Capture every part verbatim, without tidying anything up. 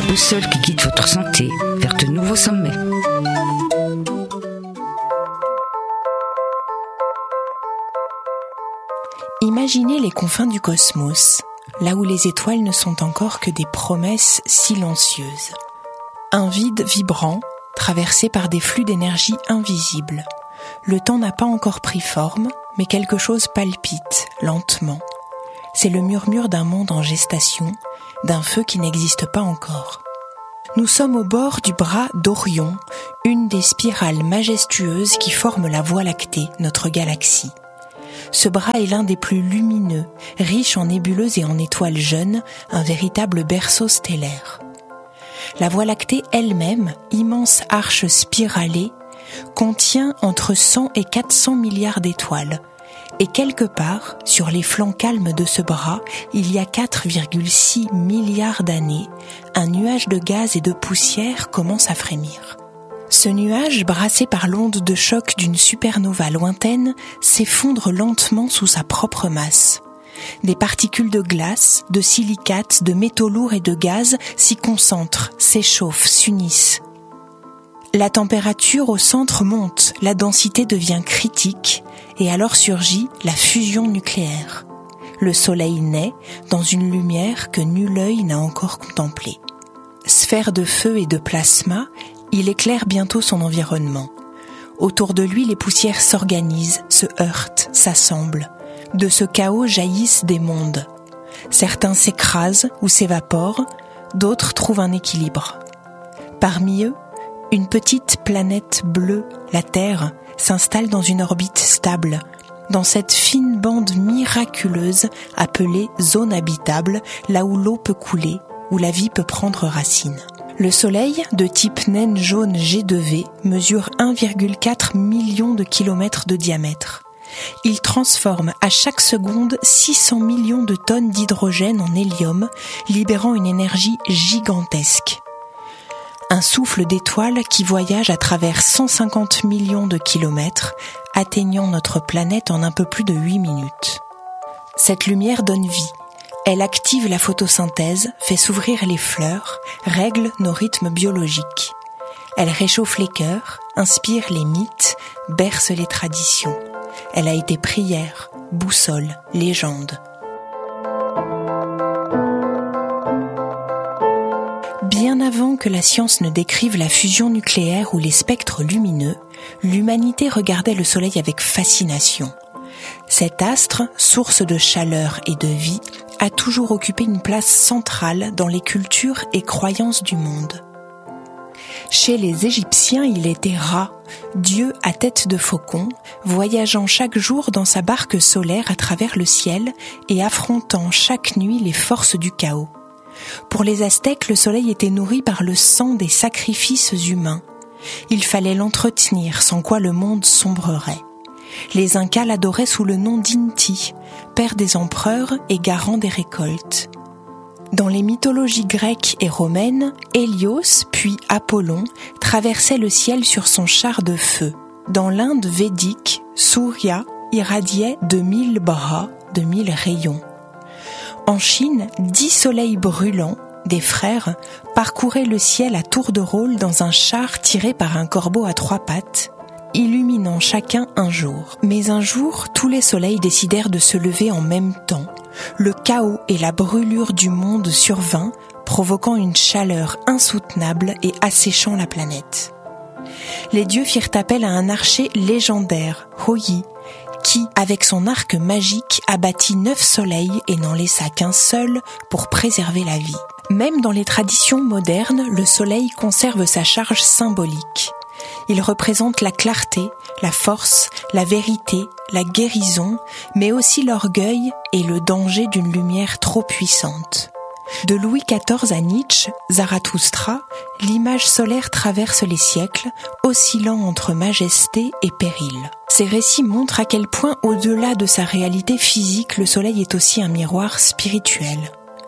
boussole qui guide votre santé vers de nouveaux sommets. Imaginez les confins du cosmos, là où les étoiles ne sont encore que des promesses silencieuses. Un vide vibrant, traversé par des flux d'énergie invisibles. Le temps n'a pas encore pris forme, mais quelque chose palpite, lentement. C'est le murmure d'un monde en gestation, d'un feu qui n'existe pas encore. Nous sommes au bord du bras d'Orion, une des spirales majestueuses qui forment la Voie lactée, notre galaxie. Ce bras est l'un des plus lumineux, riche en nébuleuses et en étoiles jeunes, un véritable berceau stellaire. La Voie lactée elle-même, immense arche spiralée, contient entre cent et quatre cents milliards d'étoiles. Et quelque part, sur les flancs calmes de ce bras, il y a quatre virgule six milliards d'années, un nuage de gaz et de poussière commence à frémir. Ce nuage, brassé par l'onde de choc d'une supernova lointaine, s'effondre lentement sous sa propre masse. Des particules de glace, de silicates, de métaux lourds et de gaz s'y concentrent, s'échauffent, s'unissent. La température au centre monte, la densité devient critique, et alors surgit la fusion nucléaire. Le Soleil naît dans une lumière que nul œil n'a encore contemplée. Sphère de feu et de plasma, il éclaire bientôt son environnement. Autour de lui, les poussières s'organisent, se heurtent, s'assemblent. De ce chaos jaillissent des mondes. Certains s'écrasent ou s'évaporent, d'autres trouvent un équilibre. Parmi eux, une petite planète bleue, la Terre, s'installe dans une orbite stable, dans cette fine bande miraculeuse appelée zone habitable, là où l'eau peut couler, où la vie peut prendre racine. Le Soleil, de type naine jaune G deux V, mesure un virgule quatre million de kilomètres de diamètre. Il transforme à chaque seconde six cents millions de tonnes d'hydrogène en hélium, libérant une énergie gigantesque. Un souffle d'étoiles qui voyage à travers cent cinquante millions de kilomètres, atteignant notre planète en un peu plus de huit minutes. Cette lumière donne vie. Elle active la photosynthèse, fait s'ouvrir les fleurs, règle nos rythmes biologiques. Elle réchauffe les cœurs, inspire les mythes, berce les traditions. Elle a été prière, boussole, légende. Bien avant que la science ne décrive la fusion nucléaire ou les spectres lumineux, l'humanité regardait le Soleil avec fascination. Cet astre, source de chaleur et de vie, a toujours occupé une place centrale dans les cultures et croyances du monde. Chez les Égyptiens, il était Ra, dieu à tête de faucon, voyageant chaque jour dans sa barque solaire à travers le ciel et affrontant chaque nuit les forces du chaos. Pour les Aztèques, le soleil était nourri par le sang des sacrifices humains. Il fallait l'entretenir, sans quoi le monde sombrerait. Les Incas l'adoraient sous le nom d'Inti, père des empereurs et garant des récoltes. Dans les mythologies grecques et romaines, Hélios, puis Apollon, traversait le ciel sur son char de feu. Dans l'Inde védique, Surya irradiait de mille bras, de mille rayons. En Chine, dix soleils brûlants, des frères, parcouraient le ciel à tour de rôle dans un char tiré par un corbeau à trois pattes, illuminant chacun un jour. Mais un jour, tous les soleils décidèrent de se lever en même temps. Le chaos et la brûlure du monde survinrent, provoquant une chaleur insoutenable et asséchant la planète. Les dieux firent appel à un archer légendaire, Hoyi, qui, avec son arc magique, abattit neuf soleils et n'en laissa qu'un seul pour préserver la vie. Même dans les traditions modernes, le soleil conserve sa charge symbolique. Il représente la clarté, la force, la vérité, la guérison, mais aussi l'orgueil et le danger d'une lumière trop puissante. De Louis quatorze à Nietzsche, Zarathustra, l'image solaire traverse les siècles, oscillant entre majesté et péril. Ces récits montrent à quel point, au-delà de sa réalité physique, le soleil est aussi un miroir spirituel.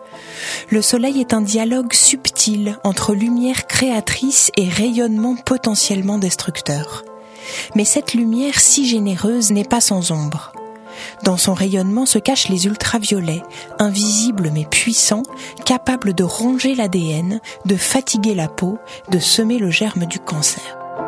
Le soleil est un dialogue subtil entre lumière créatrice et rayonnement potentiellement destructeur. Mais cette lumière si généreuse n'est pas sans ombre. Dans son rayonnement se cachent les ultraviolets, invisibles mais puissants, capables de ronger l'A D N, de fatiguer la peau, de semer le germe du cancer.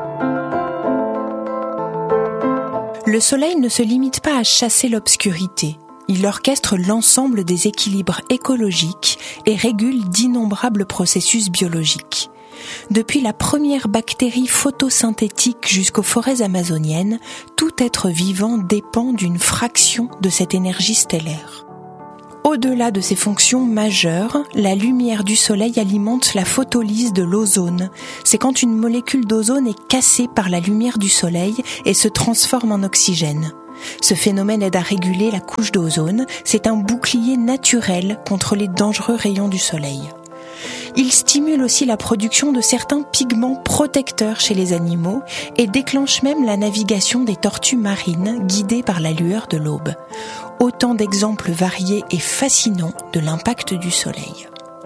Le soleil ne se limite pas à chasser l'obscurité. Il orchestre l'ensemble des équilibres écologiques et régule d'innombrables processus biologiques. Depuis la première bactérie photosynthétique jusqu'aux forêts amazoniennes, tout être vivant dépend d'une fraction de cette énergie stellaire. Au-delà de ses fonctions majeures, la lumière du soleil alimente la photolyse de l'ozone. C'est quand une molécule d'ozone est cassée par la lumière du soleil et se transforme en oxygène. Ce phénomène aide à réguler la couche d'ozone. C'est un bouclier naturel contre les dangereux rayons du soleil. Il stimule aussi la production de certains pigments protecteurs chez les animaux et déclenche même la navigation des tortues marines guidées par la lueur de l'aube. Autant d'exemples variés et fascinants de l'impact du soleil.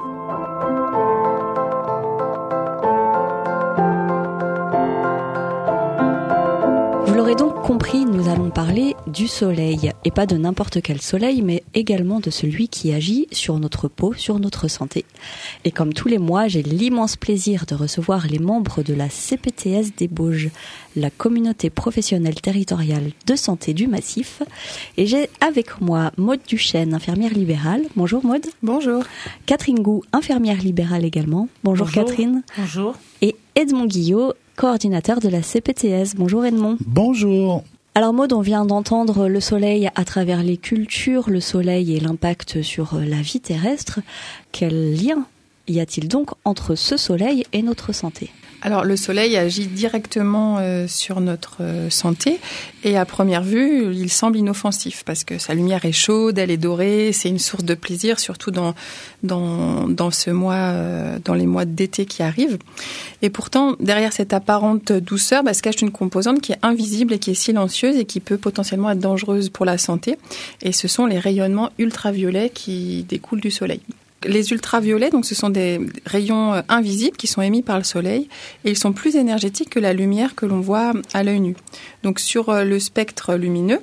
Vous l'aurez donc compris, nous allons parler du soleil, et pas de n'importe quel soleil, mais également de celui qui agit sur notre peau, sur notre santé. Et comme tous les mois, j'ai l'immense plaisir de recevoir les membres de la C P T S des Bauges, la communauté professionnelle territoriale de santé du Massif. Et j'ai avec moi Maude Duchesne, infirmière libérale. Bonjour Maude. Bonjour. Catherine Gou, infirmière libérale également. Bonjour, Bonjour. Catherine. Bonjour. Et Edmond Guillot, coordinateur de la C P T S. Bonjour Edmond. Bonjour. Alors Maude, on vient d'entendre le soleil à travers les cultures, le soleil et l'impact sur la vie terrestre. Quel lien y a-t-il donc entre ce soleil et notre santé ? Alors le soleil agit directement euh, sur notre euh, santé et à première vue, il semble inoffensif parce que sa lumière est chaude, elle est dorée, c'est une source de plaisir, surtout dans dans dans ce mois, euh, dans les mois d'été qui arrivent. Et pourtant, derrière cette apparente douceur, bah, se cache une composante qui est invisible et qui est silencieuse et qui peut potentiellement être dangereuse pour la santé. Et ce sont les rayonnements ultraviolets qui découlent du soleil. Les ultraviolets, donc, ce sont des rayons invisibles qui sont émis par le soleil et ils sont plus énergétiques que la lumière que l'on voit à l'œil nu. Donc, sur le spectre lumineux,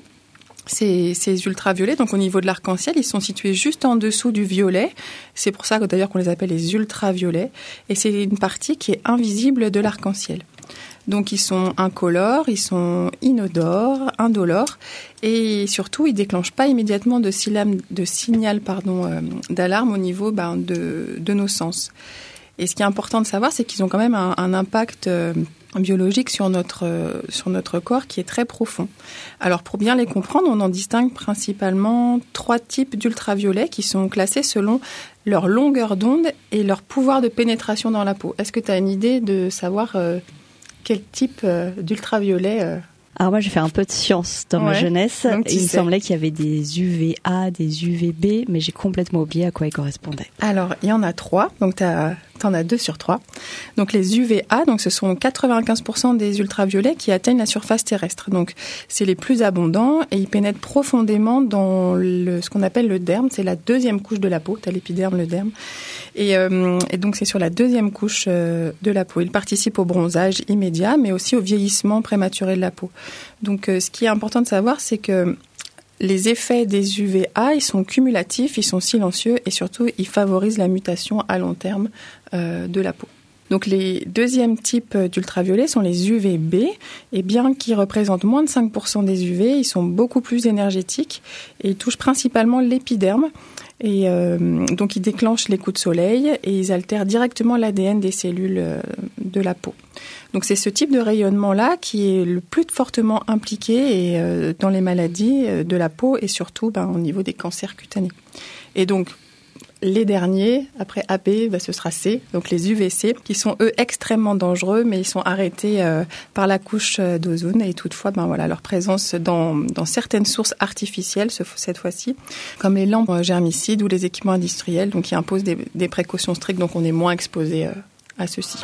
ces, ces ultraviolets, donc au niveau de l'arc-en-ciel, ils sont situés juste en dessous du violet. C'est pour ça que, d'ailleurs qu'on les appelle les ultraviolets. Et c'est une partie qui est invisible de l'arc-en-ciel. Donc ils sont incolores, ils sont inodores, indolores et surtout ils déclenchent pas immédiatement de, silam, de signal pardon, euh, d'alarme au niveau ben, de, de nos sens. Et ce qui est important de savoir, c'est qu'ils ont quand même un, un impact euh, biologique sur notre, euh, sur notre corps qui est très profond. Alors pour bien les comprendre, on en distingue principalement trois types d'ultraviolets qui sont classés selon leur longueur d'onde et leur pouvoir de pénétration dans la peau. Est-ce que tu as une idée de savoir euh, quel type euh, d'ultraviolet euh... Alors moi, j'ai fait un peu de science dans ouais, ma jeunesse. Il me semblait qu'il y avait des U V A, des U V B, mais j'ai complètement oublié à quoi ils correspondaient. Alors, il y en a trois. Donc, t'as, t'en as deux sur trois. Donc, les U V A, donc ce sont quatre-vingt-quinze pour cent des ultraviolets qui atteignent la surface terrestre. Donc, c'est les plus abondants et ils pénètrent profondément dans le, ce qu'on appelle le derme. C'est la deuxième couche de la peau. T'as l'épiderme, le derme. Et, euh, et donc, c'est sur la deuxième couche euh, de la peau. Ils participent au bronzage immédiat, mais aussi au vieillissement prématuré de la peau. Donc, euh, ce qui est important de savoir, c'est que les effets des U V A, ils sont cumulatifs, ils sont silencieux et surtout, ils favorisent la mutation à long terme euh, de la peau. Donc, les deuxièmes types d'ultraviolets sont les U V B. Et bien qu'ils représentent moins de cinq pour cent des U V, ils sont beaucoup plus énergétiques et ils touchent principalement l'épiderme. Et euh, donc, ils déclenchent les coups de soleil et ils altèrent directement l'A D N des cellules euh, de la peau. Donc, c'est ce type de rayonnement-là qui est le plus fortement impliqué et, euh, dans les maladies euh, de la peau et surtout ben, au niveau des cancers cutanés. Et donc, les derniers, après A B, ben, ce sera C, donc les U V C, qui sont eux extrêmement dangereux, mais ils sont arrêtés euh, par la couche d'ozone et toutefois, ben voilà, leur présence dans, dans certaines sources artificielles, cette fois-ci, comme les lampes germicides ou les équipements industriels, donc qui imposent des, des précautions strictes, donc on est moins exposé euh, à ceux-ci.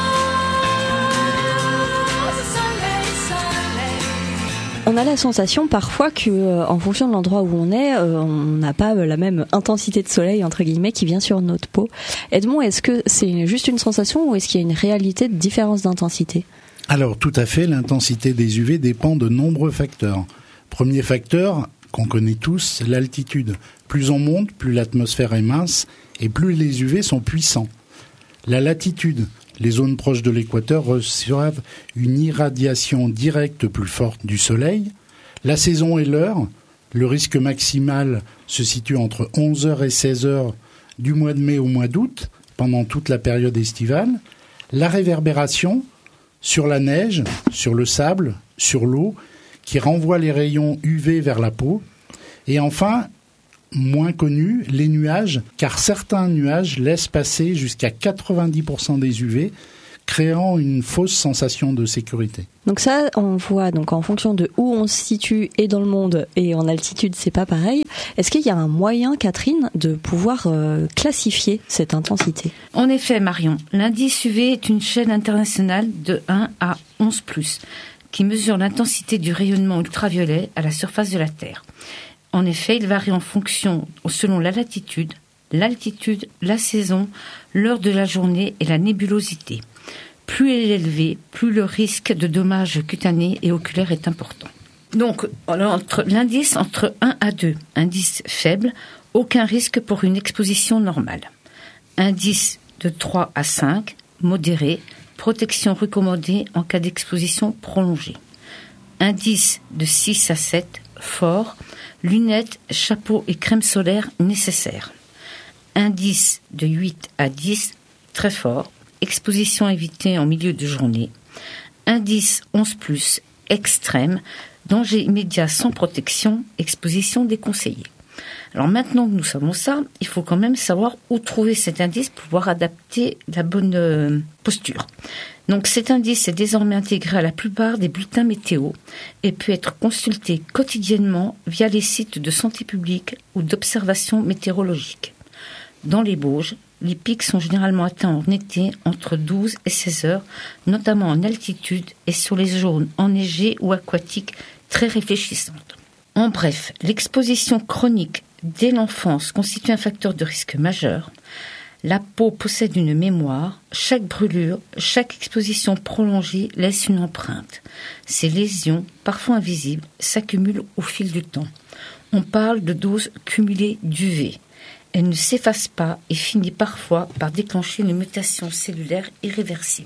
On a la sensation parfois que, euh, en fonction de l'endroit où on est, euh, on n'a pas la même intensité de soleil entre guillemets qui vient sur notre peau. Edmond, est-ce que c'est juste une sensation ou est-ce qu'il y a une réalité de différence d'intensité ? Alors tout à fait, l'intensité des U V dépend de nombreux facteurs. Premier facteur, qu'on connaît tous, l'altitude. Plus on monte, plus l'atmosphère est mince et plus les U V sont puissants. La latitude. Les zones proches de l'équateur reçoivent une irradiation directe plus forte du soleil. La saison et l'heure. Le risque maximal se situe entre onze heures et seize heures du mois de mai au mois d'août, pendant toute la période estivale. La réverbération sur la neige, sur le sable, sur l'eau, qui renvoie les rayons U V vers la peau. Et enfin, moins connu, les nuages, car certains nuages laissent passer jusqu'à quatre-vingt-dix pour cent des U V, créant une fausse sensation de sécurité. Donc ça, on voit donc en fonction de où on se situe et dans le monde et en altitude, c'est pas pareil. Est-ce qu'il y a un moyen, Catherine, de pouvoir euh, classifier cette intensité ? En effet, Marion, l'indice U V est une chaîne internationale de un à onze plus, qui mesure l'intensité du rayonnement ultraviolet à la surface de la Terre. En effet, il varie en fonction, selon la latitude, l'altitude, la saison, l'heure de la journée et la nébulosité. Plus elle est élevée, plus le risque de dommages cutanés et oculaires est important. Donc, entre, l'indice entre un à deux, indice faible, aucun risque pour une exposition normale. Indice de trois à cinq, modéré, protection recommandée en cas d'exposition prolongée. Indice de six à sept, fort, lunettes, chapeau et crème solaire nécessaires. Indice de huit à dix, très fort, exposition évitée en milieu de journée. Indice onze plus, extrême, danger immédiat sans protection, exposition déconseillée. Alors maintenant que nous savons ça, il faut quand même savoir où trouver cet indice pour pouvoir adapter la bonne euh, posture. Donc cet indice est désormais intégré à la plupart des bulletins météo et peut être consulté quotidiennement via les sites de santé publique ou d'observation météorologique. Dans les Bauges, les pics sont généralement atteints en été entre douze et seize heures, notamment en altitude et sur les zones enneigées ou aquatiques très réfléchissantes. En bref, l'exposition chronique dès l'enfance constitue un facteur de risque majeur. La peau possède une mémoire. Chaque brûlure, chaque exposition prolongée laisse une empreinte. Ces lésions, parfois invisibles, s'accumulent au fil du temps. On parle de doses cumulées d'U V. Elle ne s'efface pas et finit parfois par déclencher une mutation cellulaire irréversible.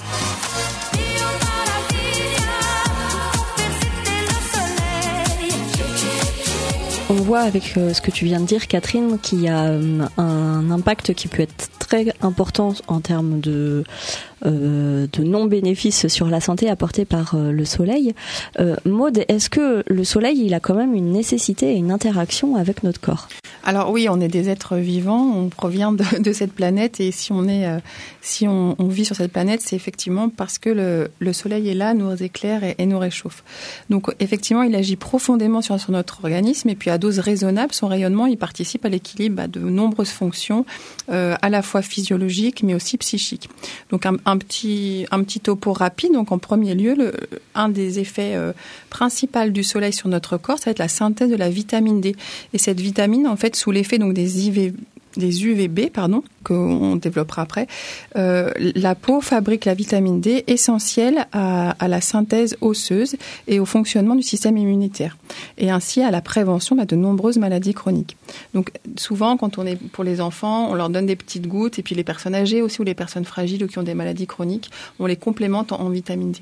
On voit avec euh, ce que tu viens de dire, Catherine, qu'il y a euh, un impact qui peut être très important en termes de, euh, de non-bénéfices sur la santé apportés par euh, le soleil. Euh, Maud, est-ce que le soleil, il a quand même une nécessité et une interaction avec notre corps ? Alors oui, on est des êtres vivants, on provient de, de cette planète et si on est, euh, si on, on vit sur cette planète, c'est effectivement parce que le, le soleil est là, nous éclaire et, et nous réchauffe. Donc effectivement, il agit profondément sur, sur notre organisme et puis à dose raisonnable, son rayonnement, il participe à l'équilibre bah, de nombreuses fonctions, euh, à la fois physiologiques mais aussi psychiques. Donc un, un petit, un petit topo rapide. Donc en premier lieu, le, un des effets euh, principaux du soleil sur notre corps, ça va être la synthèse de la vitamine D. Et cette vitamine, en fait, sous l'effet donc des I V, des U V B, pardon, qu'on développera après, euh, la peau fabrique la vitamine D essentielle à, à la synthèse osseuse et au fonctionnement du système immunitaire, et ainsi à la prévention bah, de nombreuses maladies chroniques. Donc souvent, quand on est pour les enfants, on leur donne des petites gouttes, et puis les personnes âgées aussi ou les personnes fragiles ou qui ont des maladies chroniques, on les complémente en, en vitamine D.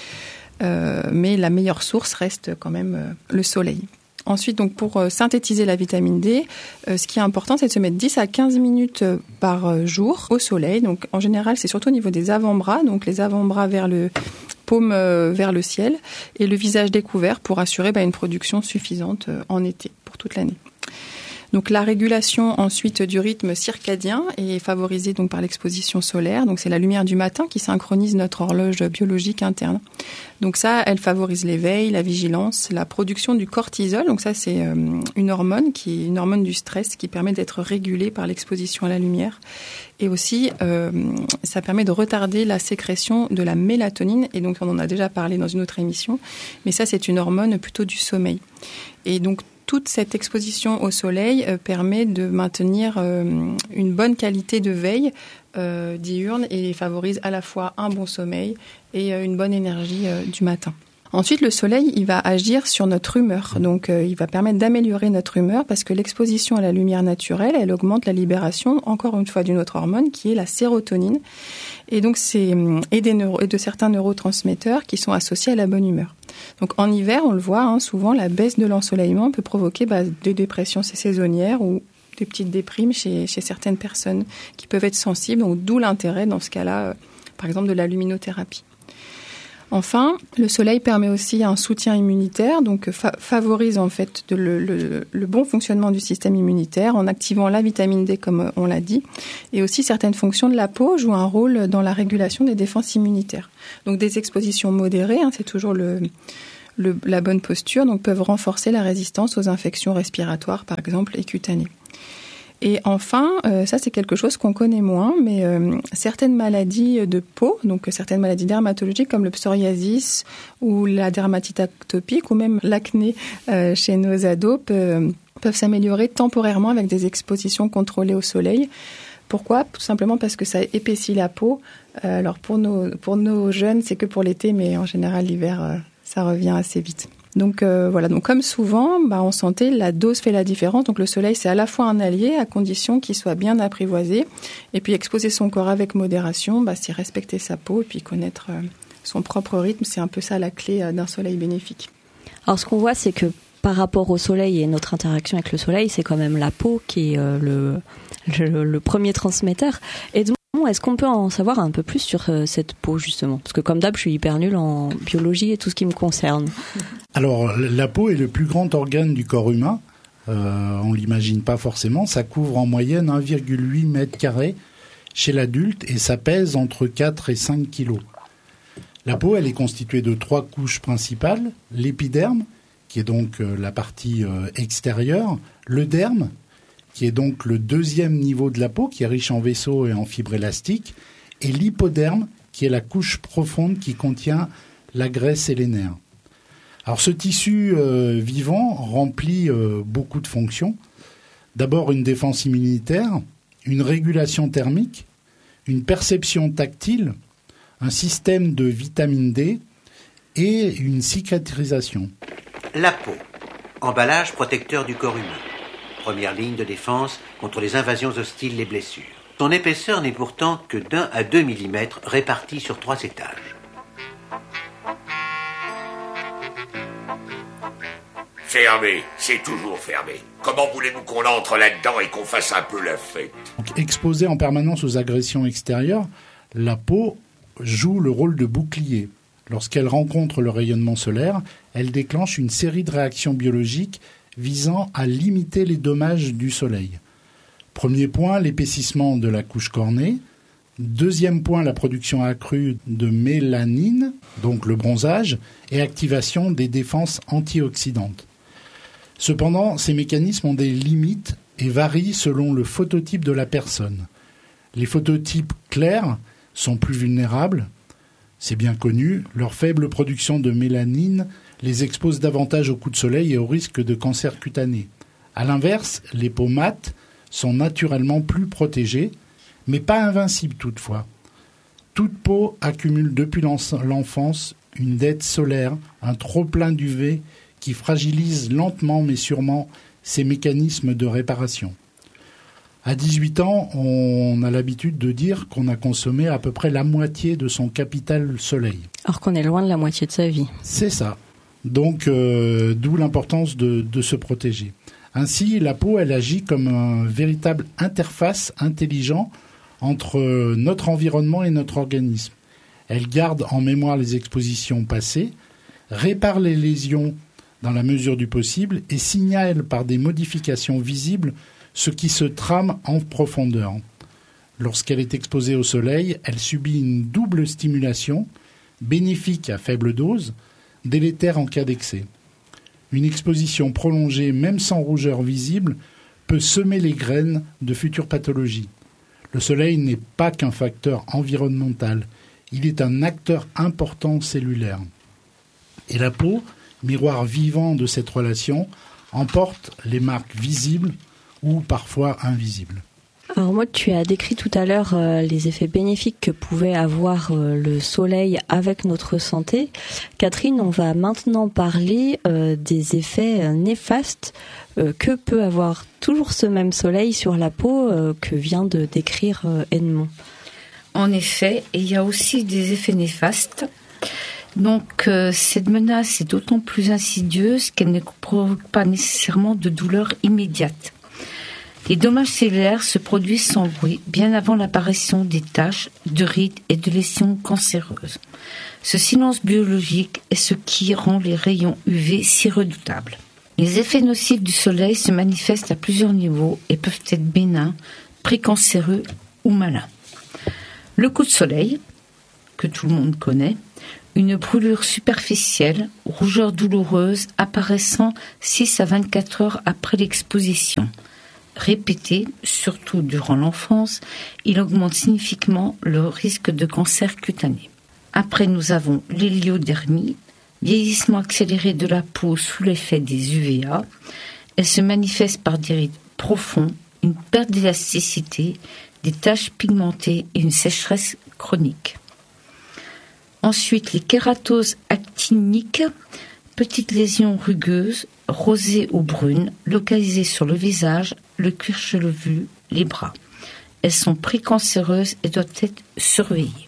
Euh, mais la meilleure source reste quand même euh, le soleil. Ensuite, donc pour euh, synthétiser la vitamine D, euh, ce qui est important, c'est de se mettre dix à quinze minutes euh, par euh, jour au soleil. Donc en général, c'est surtout au niveau des avant-bras, donc les avant-bras vers le paume euh, vers le ciel et le visage découvert pour assurer bah, une production suffisante euh, en été pour toute l'année. Donc la régulation ensuite du rythme circadien est favorisée donc par l'exposition solaire. Donc c'est la lumière du matin qui synchronise notre horloge biologique interne. Donc ça, elle favorise l'éveil, la vigilance, la production du cortisol. Donc ça, c'est euh, une hormone qui est une hormone du stress qui permet d'être régulée par l'exposition à la lumière. Et aussi, euh, ça permet de retarder la sécrétion de la mélatonine. Et donc on en a déjà parlé dans une autre émission. Mais ça, c'est une hormone plutôt du sommeil. Et donc toute cette exposition au soleil euh, permet de maintenir euh, une bonne qualité de veille euh, diurne et favorise à la fois un bon sommeil et euh, une bonne énergie euh, du matin. Ensuite, le soleil, il va agir sur notre humeur. Donc, euh, il va permettre d'améliorer notre humeur parce que l'exposition à la lumière naturelle, elle augmente la libération, encore une fois, d'une autre hormone qui est la sérotonine. Et donc, c'est et, des neuro, et de certains neurotransmetteurs qui sont associés à la bonne humeur. Donc, en hiver, on le voit, hein, souvent, la baisse de l'ensoleillement peut provoquer bah, des dépressions saisonnières ou des petites déprimes chez, chez certaines personnes qui peuvent être sensibles. Donc, d'où l'intérêt, dans ce cas-là, euh, par exemple, de la luminothérapie. Enfin, le soleil permet aussi un soutien immunitaire, donc fa- favorise en fait de le, le, le bon fonctionnement du système immunitaire en activant la vitamine D, comme on l'a dit, et aussi certaines fonctions de la peau jouent un rôle dans la régulation des défenses immunitaires. Donc des expositions modérées, hein, c'est toujours le, le, la bonne posture, donc peuvent renforcer la résistance aux infections respiratoires, par exemple, et cutanées. Et enfin, euh, ça c'est quelque chose qu'on connaît moins, mais euh, certaines maladies de peau, donc certaines maladies dermatologiques comme le psoriasis ou la dermatite atopique ou même l'acné euh, chez nos ados peut, peuvent s'améliorer temporairement avec des expositions contrôlées au soleil. Pourquoi ? Tout simplement parce que ça épaissit la peau. Euh, alors pour nos, pour nos jeunes, c'est que pour l'été, mais en général l'hiver, euh, ça revient assez vite. Donc euh, voilà, donc comme souvent, bah, en santé, la dose fait la différence. Donc le soleil, c'est à la fois un allié à condition qu'il soit bien apprivoisé. Et puis exposer son corps avec modération, bah, c'est respecter sa peau et puis connaître euh, son propre rythme. C'est un peu ça la clé euh, d'un soleil bénéfique. Alors ce qu'on voit, c'est que par rapport au soleil et notre interaction avec le soleil, c'est quand même la peau qui est euh, le, le, le premier transmetteur. Et donc, est-ce qu'on peut en savoir un peu plus sur euh, cette peau, justement ? Parce que comme d'hab, je suis hyper nulle en biologie et tout ce qui me concerne. Alors, la peau est le plus grand organe du corps humain. Euh, on ne l'imagine pas forcément. Ça couvre en moyenne un virgule huit mètres carrés chez l'adulte et ça pèse entre quatre et cinq kilos. La peau, elle est constituée de trois couches principales. L'épiderme, qui est donc euh, la partie euh, extérieure. Le derme, qui est donc le deuxième niveau de la peau, qui est riche en vaisseaux et en fibres élastiques, et l'hypoderme, qui est la couche profonde qui contient la graisse et les nerfs. Alors ce tissu euh, vivant remplit euh, beaucoup de fonctions. D'abord une défense immunitaire, une régulation thermique, une perception tactile, un système de vitamine D et une cicatrisation. La peau, emballage protecteur du corps humain. Première ligne de défense contre les invasions hostiles, les blessures. Son épaisseur n'est pourtant que d'un à deux millimètres répartis sur trois étages. Fermé, c'est toujours fermé. Comment voulez-vous qu'on entre là-dedans et qu'on fasse un peu la fête ? Donc, exposée en permanence aux agressions extérieures, la peau joue le rôle de bouclier. Lorsqu'elle rencontre le rayonnement solaire, elle déclenche une série de réactions biologiques visant à limiter les dommages du soleil. Premier point, l'épaississement de la couche cornée. Deuxième point, la production accrue de mélanine, donc le bronzage, et activation des défenses antioxydantes. Cependant, ces mécanismes ont des limites et varient selon le phototype de la personne. Les phototypes clairs sont plus vulnérables, c'est bien connu. Leur faible production de mélanine les expose davantage aux coups de soleil et au risque de cancer cutané. A l'inverse, les peaux mates sont naturellement plus protégées, mais pas invincibles toutefois. Toute peau accumule depuis l'enfance une dette solaire, un trop-plein d'U V qui fragilise lentement mais sûrement ces mécanismes de réparation. À dix-huit ans, on a l'habitude de dire qu'on a consommé à peu près la moitié de son capital soleil. Alors qu'on est loin de la moitié de sa vie. C'est ça. Donc, euh, d'où l'importance de, de se protéger. Ainsi, la peau, elle agit comme un véritable interface intelligent entre notre environnement et notre organisme. Elle garde en mémoire les expositions passées, répare les lésions dans la mesure du possible et signale par des modifications visibles ce qui se trame en profondeur. Lorsqu'elle est exposée au soleil, elle subit une double stimulation, bénéfique à faible dose, délétère en cas d'excès. Une exposition prolongée, même sans rougeur visible, peut semer les graines de futures pathologies. Le soleil n'est pas qu'un facteur environnemental, il est un acteur important cellulaire. Et la peau, miroir vivant de cette relation, emporte les marques visibles ou parfois invisibles. Alors moi, tu as décrit tout à l'heure euh, les effets bénéfiques que pouvait avoir euh, le soleil avec notre santé. Catherine, on va maintenant parler euh, des effets euh, néfastes euh, que peut avoir toujours ce même soleil sur la peau euh, que vient de décrire euh, Edmond. En effet, il y a aussi des effets néfastes. Donc euh, cette menace est d'autant plus insidieuse qu'elle ne provoque pas nécessairement de douleur immédiate. Les dommages cellulaires se produisent sans bruit, bien avant l'apparition des taches, de rides et de lésions cancéreuses. Ce silence biologique est ce qui rend les rayons U V si redoutables. Les effets nocifs du soleil se manifestent à plusieurs niveaux et peuvent être bénins, précancéreux ou malins. Le coup de soleil, que tout le monde connaît, une brûlure superficielle, rougeur douloureuse apparaissant six à vingt-quatre heures après l'exposition. Répété, surtout durant l'enfance, il augmente significativement le risque de cancer cutané. Après, nous avons l'héliodermie, vieillissement accéléré de la peau sous l'effet des U V A. Elle se manifeste par des rides profonds, une perte d'élasticité, des taches pigmentées et une sécheresse chronique. Ensuite, les kératoses actiniques, petites lésions rugueuses, rosées ou brunes, localisées sur le visage, le cuir chevelu, les bras. Elles sont précancéreuses et doivent être surveillées.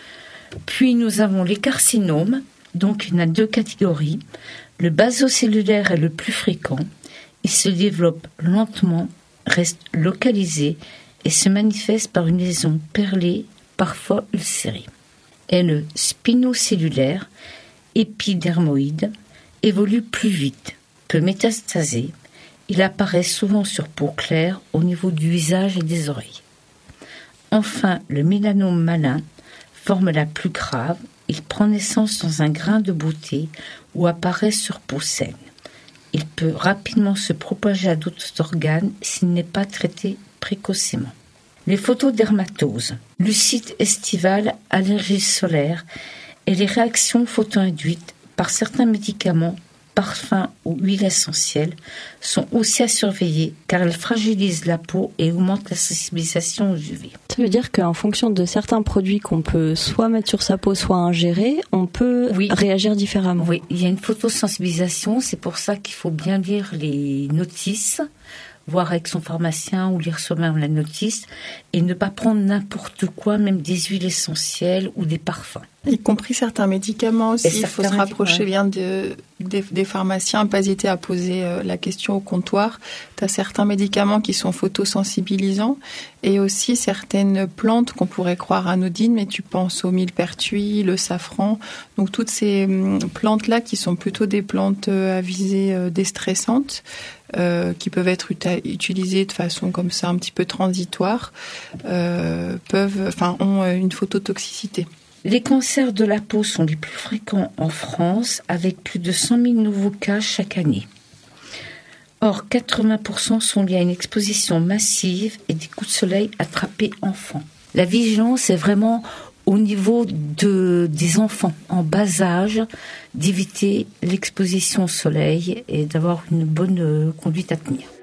Puis nous avons les carcinomes, donc il y en a deux catégories. Le basocellulaire est le plus fréquent. Il se développe lentement, reste localisé et se manifeste par une lésion perlée, parfois ulcérée. Et le spinocellulaire, épidermoïde, évolue plus vite, peut métastaser. Il apparaît souvent sur peau claire au niveau du visage et des oreilles. Enfin, le mélanome malin, forme la plus grave, il prend naissance dans un grain de beauté ou apparaît sur peau saine. Il peut rapidement se propager à d'autres organes s'il n'est pas traité précocement. Les photodermatoses, lucite estivale, allergie solaire et les réactions photoinduites par certains médicaments, parfums ou huiles essentielles sont aussi à surveiller car elles fragilisent la peau et augmentent la sensibilisation aux U V. Ça veut dire qu'en fonction de certains produits qu'on peut soit mettre sur sa peau, soit ingérer, on peut oui. réagir différemment. Oui, il y a une photosensibilisation, c'est pour ça qu'il faut bien lire les notices, voir avec son pharmacien ou lire soi-même la notice et ne pas prendre n'importe quoi, même des huiles essentielles ou des parfums. Y compris certains médicaments aussi, il faut se rapprocher bien de, des, des pharmaciens, pas hésiter à poser euh, la question au comptoir. Tu as certains médicaments qui sont photosensibilisants et aussi certaines plantes qu'on pourrait croire anodines, mais tu penses au millepertuis, le safran, donc toutes ces hum, plantes-là qui sont plutôt des plantes euh, à visée euh, déstressantes, Euh, qui peuvent être uta- utilisées de façon comme ça un petit peu transitoire, euh, peuvent, enfin, ont une phototoxicité. Les cancers de la peau sont les plus fréquents en France, avec plus de cent mille nouveaux cas chaque année. Or, quatre-vingts pour cent sont liés à une exposition massive et des coups de soleil attrapés enfants. La vigilance est vraiment au niveau de, des enfants en bas âge, d'éviter l'exposition au soleil et d'avoir une bonne conduite à tenir.